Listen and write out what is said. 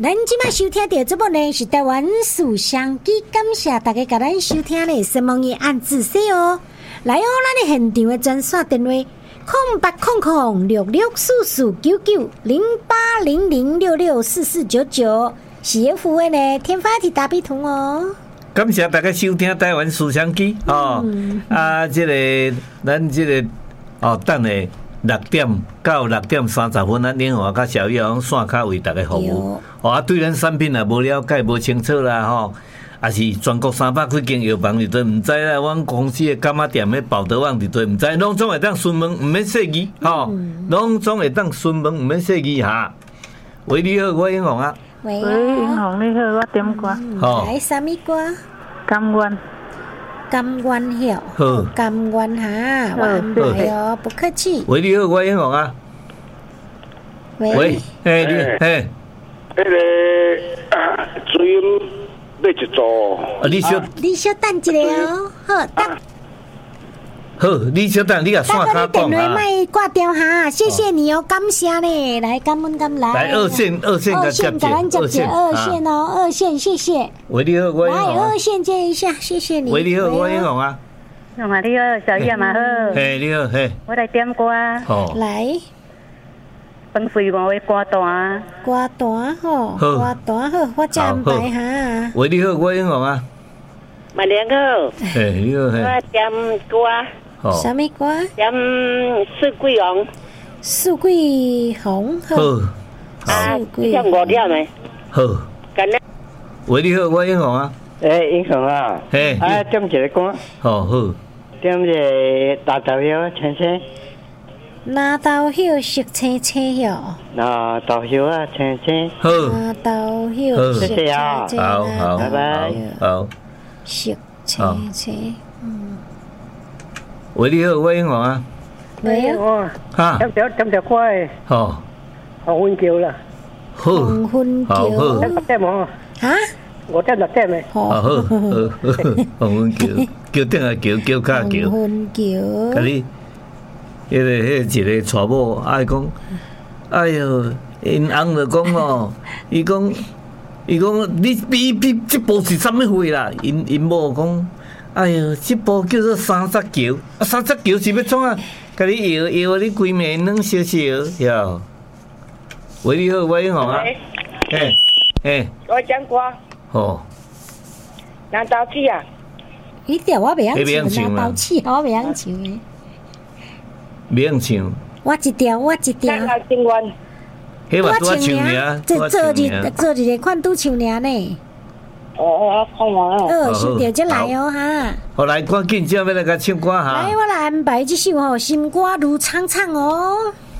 咱即摆收听到节目呢是台湾思想机，感谢大家甲咱收听的新闻也按自说哦。来哦，咱的现场的专线电话08006644990800664499，是要付的呢，天发提大比通哦。 感谢大家收听台湾思想机哦。这个咱这个等下6点到6点30分，咱联合甲小叶红线卡为大家服务。对咱产品也无了解、无清楚啦也是全国300几间药房，你都唔知啦。阮公司的柑仔店的宝德旺，你都唔知，拢总会当询问，唔免说字拢总会当询问，唔免说字哈。喂，你好，我英红啊。 喂，英红你好，我点歌。 来啥物歌？ 甘愿。 甘愿晓。好。甘愿哈，我安排哦，不客气。 喂，你好，我英红啊。喂，你那个主音要一组。 你小等一下哦，好， 好，你小等，你甲线卡讲电话卖挂掉哈，谢谢你哦，感谢呢，来，感恩来。 来二线甲接二线，二线，谢谢。 喂，你好，我英红。 来二线接一下，谢谢你。 喂，你好，我英红啊。 你好，小叶嘛好。 嘿，你好，嘿。 我来点歌。 好。 来。 本水我的歌单吼，歌单好，我再安排哈。 喂，你好，我英红啊。 马良好。 嘿，你好，嘿。 我点歌。 好。什么歌？ 点四季红。 四季红。好。 四季像5点的。 好。喂，你好，我英红啊。 英雄啊。 嘿。 点一个歌。 好。 点一个大豆苗青青。 拿豆叶色青青哟， 拿豆叶啊青青， 好， 拿豆叶色青青， 好， 拜拜， 好， 色青青， 喂，你好，我英红啊， 喂， 哈，点条歌诶， 好， 黄昏橋啦， 好， 黃昏橋， 6點喎， 嚇 ，5點6點誒， 好，黃昏橋，叫定啊叫卡叫， 黃昏橋， 嗰啲。迄一個娶某愛講，哎喲，因翁就講哦，伊講你這部是啥物貨啦？因某講，哎喲，這部叫做30橋，30橋是要創啊？甲你搖你規暝軟燒燒，呀！喂，你好，我英紅啊，嘿， 我講歌。 好。 南投子啊？ 伊條我袂曉唱，南投子我袂曉唱誒。 袂用唱， 我一條。我唱爾， 做一個款拄唱爾呢。 我看完收到就來哦哈。 好來，趕緊，接下來甲唱歌哈。 來，我來安排這首吼新歌如蒼蒼哦。